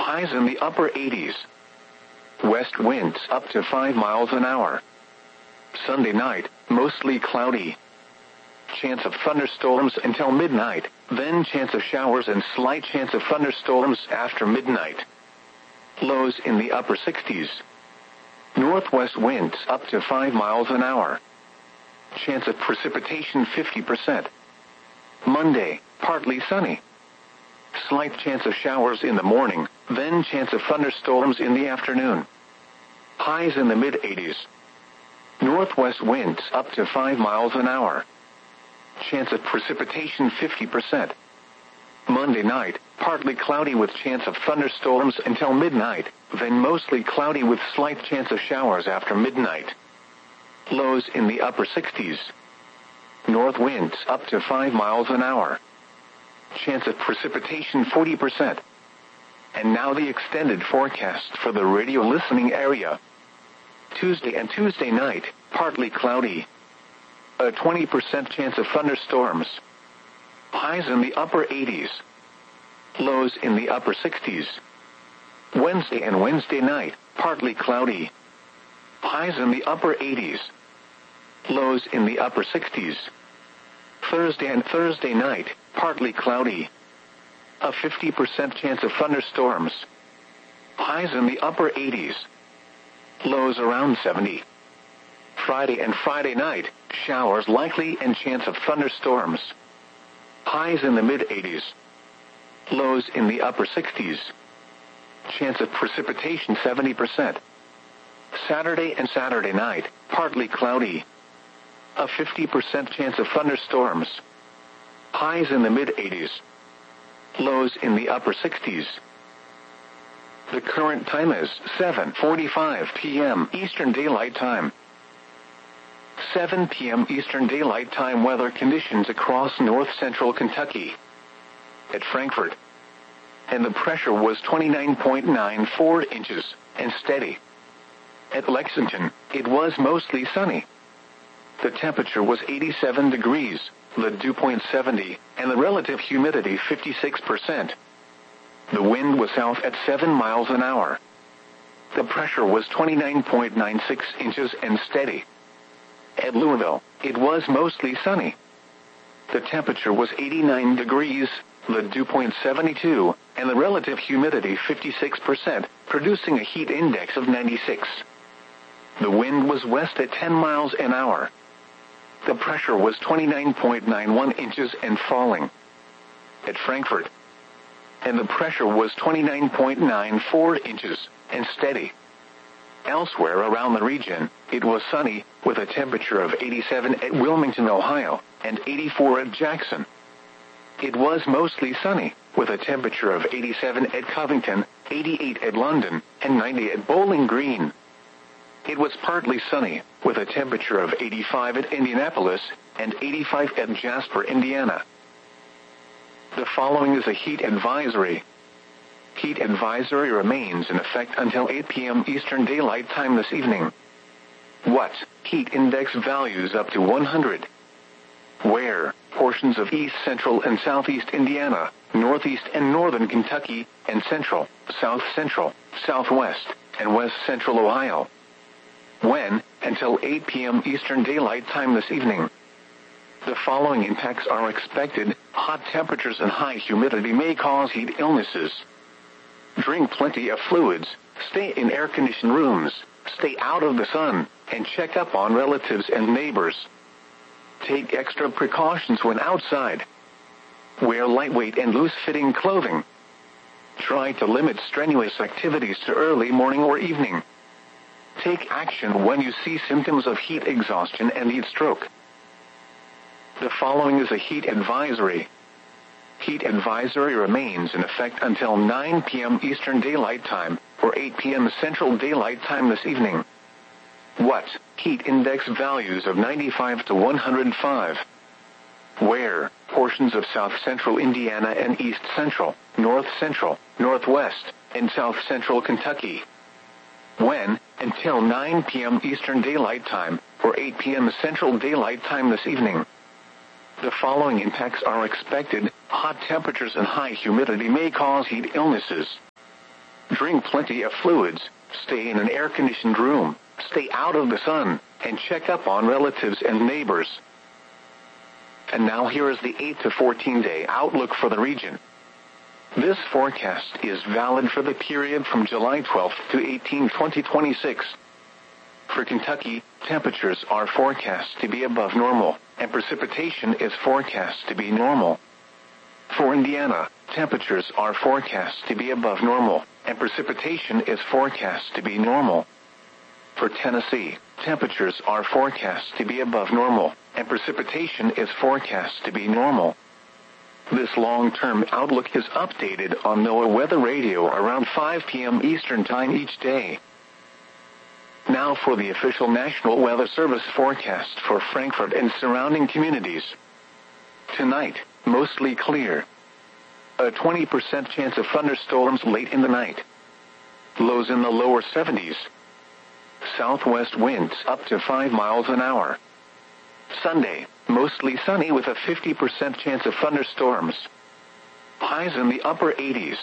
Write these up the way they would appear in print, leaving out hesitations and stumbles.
Highs in the upper 80s. West winds up to 5 miles an hour. Sunday night, mostly cloudy. Chance of thunderstorms until midnight, then chance of showers and slight chance of thunderstorms after midnight. Lows in the upper 60s. Northwest winds up to 5 miles an hour. Chance of precipitation 50%. Monday, partly sunny. Slight chance of showers in the morning, then chance of thunderstorms in the afternoon. Highs in the mid-80s. Northwest winds up to 5 miles an hour. Chance of precipitation 50%. Monday night, partly cloudy with chance of thunderstorms until midnight, then mostly cloudy with slight chance of showers after midnight. Lows in the upper 60s. North winds up to 5 miles an hour. Chance of precipitation 40%. And now the extended forecast for the radio listening area. Tuesday and Tuesday night, partly cloudy. A 20% chance of thunderstorms. Highs in the upper 80s. Lows in the upper 60s. Wednesday and Wednesday night, partly cloudy. Highs in the upper 80s. Lows in the upper 60s. Thursday and Thursday night, partly cloudy. A 50% chance of thunderstorms. Highs in the upper 80s. Lows around 70. Friday and Friday night, showers likely and chance of thunderstorms. Highs in the mid-80s. Lows in the upper 60s. Chance of precipitation 70%. Saturday and Saturday night, partly cloudy. A 50% chance of thunderstorms. Highs in the mid-80s. Lows in the upper 60s. The current time is 7:45 p.m. Eastern Daylight Time. 7 p.m. Eastern Daylight Time weather conditions across north-central Kentucky. At Frankfort. And the pressure was 29.94 inches, and steady. At Lexington, it was mostly sunny. The temperature was 87 degrees, the dew point 70, and the relative humidity 56%. The wind was south at 7 miles an hour. The pressure was 29.96 inches and steady. At Louisville, it was mostly sunny. The temperature was 89 degrees, the dew point 72, and the relative humidity 56%, producing a heat index of 96. The wind was west at 10 miles an hour. The pressure was 29.91 inches and falling. At Frankfort. And the pressure was 29.94 inches, and steady. Elsewhere around the region, it was sunny, with a temperature of 87 at Wilmington, Ohio, and 84 at Jackson. It was mostly sunny, with a temperature of 87 at Covington, 88 at London, and 90 at Bowling Green. It was partly sunny, with a temperature of 85 at Indianapolis, and 85 at Jasper, Indiana. The following is a heat advisory. Heat advisory remains in effect until 8 p.m. Eastern Daylight Time this evening. What? Heat index values up to 100. Where? Portions of east central and southeast Indiana, northeast and northern Kentucky, and central, south central, southwest, and west central Ohio. When? Until 8 p.m. Eastern Daylight Time this evening. The following impacts are expected. Hot temperatures and high humidity may cause heat illnesses. Drink plenty of fluids, stay in air-conditioned rooms, stay out of the sun, and check up on relatives and neighbors. Take extra precautions when outside. Wear lightweight and loose-fitting clothing. Try to limit strenuous activities to early morning or evening. Take action when you see symptoms of heat exhaustion and heat stroke. The following is a heat advisory. Heat advisory remains in effect until 9 p.m. Eastern Daylight Time, or 8 p.m. Central Daylight Time this evening. What? Heat index values of 95 to 105. Where? Portions of south central Indiana and east central, north central, northwest, and south central Kentucky. When? Until 9 p.m. Eastern Daylight Time, or 8 p.m. Central Daylight Time this evening. The following impacts are expected. Hot temperatures and high humidity may cause heat illnesses. Drink plenty of fluids, stay in an air-conditioned room, stay out of the sun, and check up on relatives and neighbors. And now here is the 8 to 14 day outlook for the region. This forecast is valid for the period from July 12 to 18, 2026. For Kentucky, temperatures are forecast to be above normal, and precipitation is forecast to be normal. For Indiana, temperatures are forecast to be above normal, and precipitation is forecast to be normal. For Tennessee, temperatures are forecast to be above normal, and precipitation is forecast to be normal. This long-term outlook is updated on NOAA Weather Radio around 5 p.m. Eastern Time each day. Now for the official National Weather Service forecast for Frankfort and surrounding communities. Tonight, mostly clear. A 20% chance of thunderstorms late in the night. Lows in the lower 70s. Southwest winds up to 5 miles an hour. Sunday, mostly sunny with a 50% chance of thunderstorms. Highs in the upper 80s.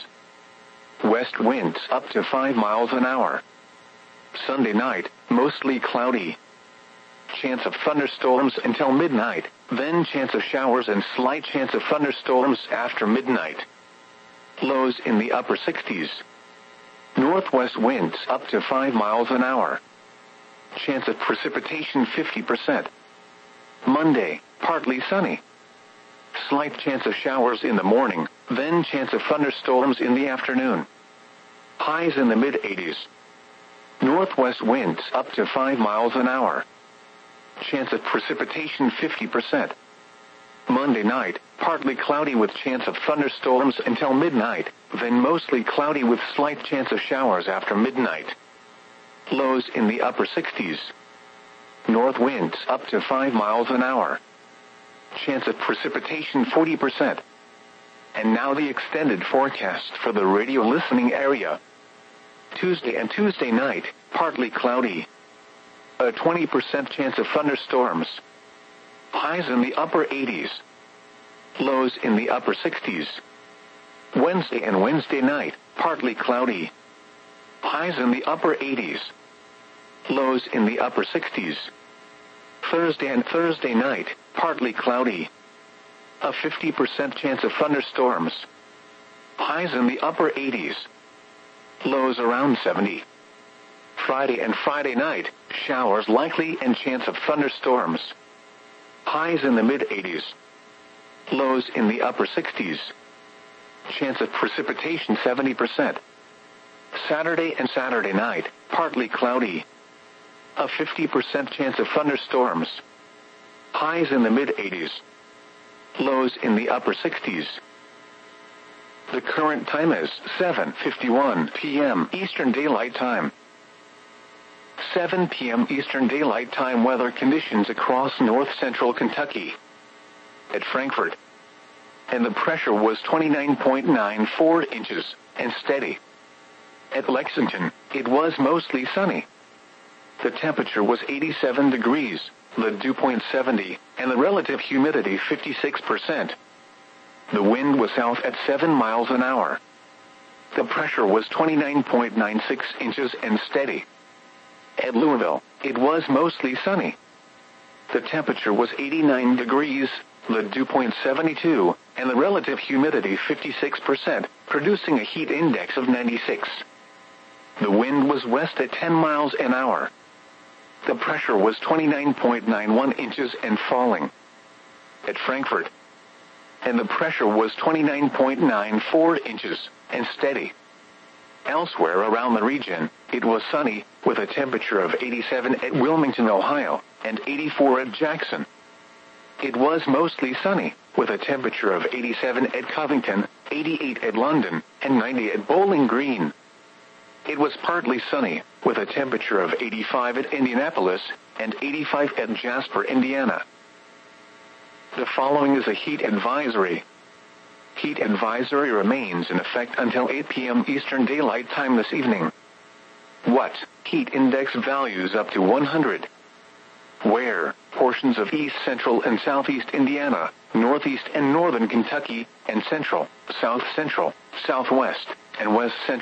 West winds up to 5 miles an hour. Sunday night, mostly cloudy. Chance of thunderstorms until midnight, then chance of showers and slight chance of thunderstorms after midnight. Lows in the upper 60s. Northwest winds up to 5 miles an hour. Chance of precipitation 50%. Monday, partly sunny. Slight chance of showers in the morning, then chance of thunderstorms in the afternoon. Highs in the mid-80s. Northwest winds up to 5 miles an hour. Chance of precipitation 50%. Monday night, partly cloudy with chance of thunderstorms until midnight, then mostly cloudy with slight chance of showers after midnight. Lows in the upper 60s. North winds up to 5 miles an hour. Chance of precipitation 40%. And now the extended forecast for the radio listening area. Tuesday and Tuesday night, partly cloudy. A 20% chance of thunderstorms. Highs in the upper 80s. Lows in the upper 60s. Wednesday and Wednesday night, partly cloudy. Highs in the upper 80s. Lows in the upper 60s. Thursday and Thursday night, partly cloudy. A 50% chance of thunderstorms. Highs in the upper 80s. Lows around 70. Friday and Friday night, showers likely and chance of thunderstorms. Highs in the mid-80s. Lows in the upper 60s. Chance of precipitation 70%. Saturday and Saturday night, partly cloudy. A 50% chance of thunderstorms. Highs in the mid-80s. Lows in the upper 60s. The current time is 7:51 p.m. Eastern Daylight Time. 7 p.m. Eastern Daylight Time weather conditions across north-central Kentucky. At Frankfort. And the pressure was 29.94 inches, and steady. At Lexington, it was mostly sunny. The temperature was 87 degrees, the dew point 70, and the relative humidity 56%. The wind was south at 7 miles an hour. The pressure was 29.96 inches and steady. At Louisville, it was mostly sunny. The temperature was 89 degrees, the dew point 72, and the relative humidity 56%, producing a heat index of 96. The wind was west at 10 miles an hour. The pressure was 29.91 inches and falling. At Frankfort. And the pressure was 29.94 inches and steady. Elsewhere around the region, it was sunny, with a temperature of 87 at Wilmington, Ohio, and 84 at Jackson. It was mostly sunny, with a temperature of 87 at Covington, 88 at London, and 90 at Bowling Green. It was partly sunny, with a temperature of 85 at Indianapolis, and 85 at Jasper, Indiana. The following is a heat advisory. Heat advisory remains in effect until 8 p.m. Eastern Daylight Time this evening. What? Heat index values up to 100. Where? Portions of east central and southeast Indiana, northeast and northern Kentucky, and central, south central, southwest, and west central.